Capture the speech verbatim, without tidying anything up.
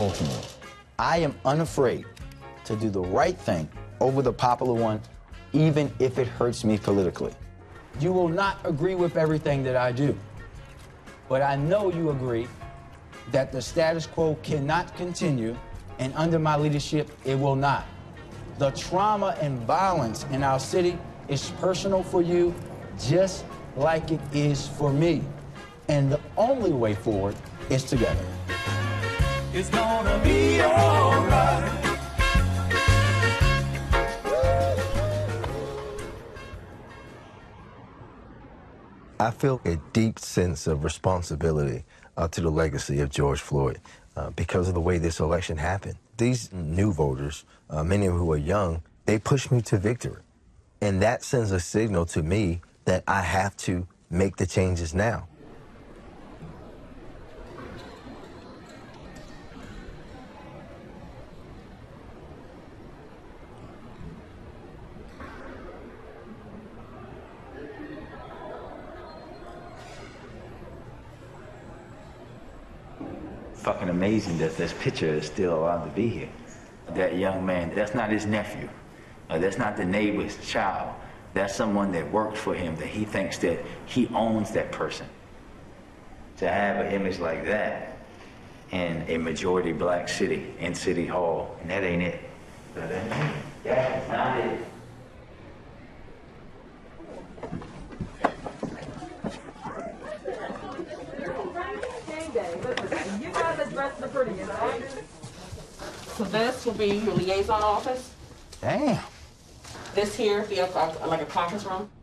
Baltimore. I am unafraid to do the right thing over the popular one, even if it hurts me politically. You will not agree with everything that I do, but I know you agree that the status quo cannot continue, and under my leadership, it will not. The trauma and violence in our city is personal for you, just like it is for me. And the only way forward is together. It's gonna be all right. I feel a deep sense of responsibility uh, to the legacy of George Floyd uh, because of the way this election happened. These new voters, uh, many of who are young, they pushed me to victory. And that sends a signal to me that I have to make the changes now. Fucking amazing that this picture is still allowed to be here. That young man, that's not his nephew. Uh, that's not the neighbor's child. That's someone that worked for him, that he thinks that he owns that person. To have an image like that in a majority black city, in City Hall, and that ain't it. That ain't it. That's not it. You guys are dressed the prettiest, right? So this will be your liaison office. Damn. This here be a, a, like a conference room.